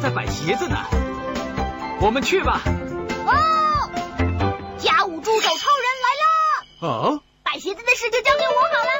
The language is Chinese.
在摆鞋子呢。我们去吧。 哦，家务助手超人来啦！ 啊， 摆鞋子的事就交给我。